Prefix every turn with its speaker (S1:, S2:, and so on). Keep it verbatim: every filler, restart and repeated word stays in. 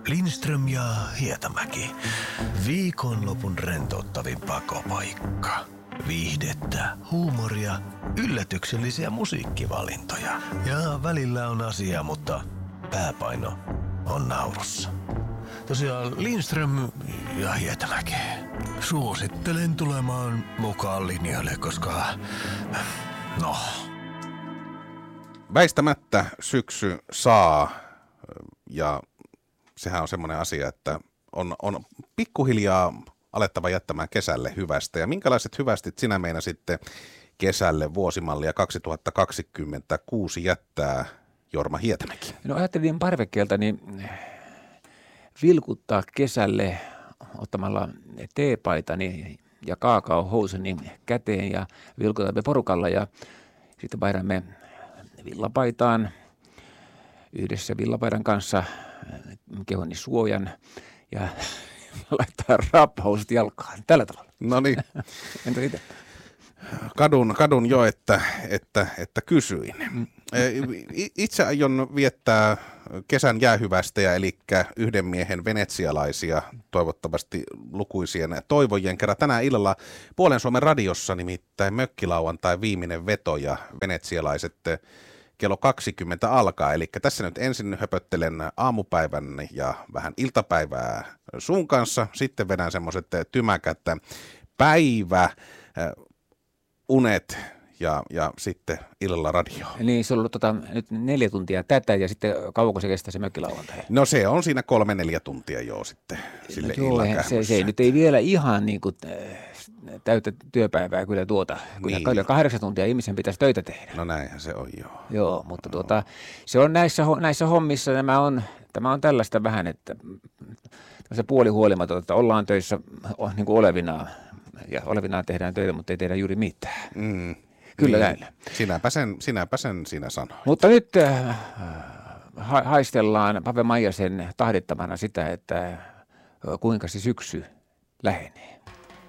S1: Lindström ja Hietamäki. Viikonlopun rentouttavin pakopaikka. Viihdettä, huumoria, yllätyksellisiä musiikkivalintoja. Ja välillä on asiaa, mutta pääpaino on naurussa. Tosiaan Lindström ja Hietamäki. Suosittelen tulemaan mukaan linjoille, koska... No...
S2: Väistämättä syksy saa, ja sehän on semmoinen asia, että on, on pikkuhiljaa alettava jättämään kesälle hyvästä. Ja minkälaiset hyvästit sinä meina sitten kesälle vuosimallia kaksituhattakaksikymmentäkuusi jättää, Jorma Hietamäki?
S3: No ajattelin parvekkeelta niin vilkuttaa kesälle ottamalla teepaitani ja kaakaohousuni käteen ja vilkutamme porukalla ja sitten vaihdamme villapaitaan yhdessä villapaidan kanssa kehoni suojan ja laittaa rappahousut jalkaan tällä tavalla.
S2: No niin.
S3: Entä itse?
S2: Kadun, kadun jo, että, että, että kysyin. Itse aion viettää kesän jäähyvästejä, eli yhden miehen venetsialaisia, toivottavasti lukuisien toivojen kerran. Tänään illalla Puolen Suomen radiossa nimittäin mökkilauantai viimeinen veto ja venetsialaiset kello kaksikymmentä alkaa. Eli tässä nyt ensin höpöttelen aamupäivän ja vähän iltapäivää sun kanssa. Sitten vedän semmoiset tymäkät päivä, unet ja, ja sitten illalla radio.
S3: Niin, se on ollut tota, nyt neljä tuntia tätä ja sitten kauanko se kestää se mökkilauantai?
S2: No se on siinä kolme neljä tuntia jo sitten sille
S3: no joo, se, se nyt ei vielä ihan niin kuin täyttä työpäivää kyllä tuota. Niin. Kyllä kahdeksan tuntia ihmisen pitäisi töitä tehdä.
S2: No näinhän se on joo.
S3: Joo, mutta no. tuota, se on näissä, näissä hommissa, tämä on, tämä on tällaista vähän, että se puoli huolimaton, että ollaan töissä niin kuin olevinaan. Ja olevinaan tehdään töitä, mutta ei tehdä juuri mitään.
S2: Mm,
S3: Kyllä
S2: niin.
S3: näillä.
S2: Sinäpä sen, sinäpä sen sinä sanoit.
S3: Mutta nyt äh, ha- haistellaan Pave Maijasen tahdittamana sitä, että äh, kuinka se syksy lähenee.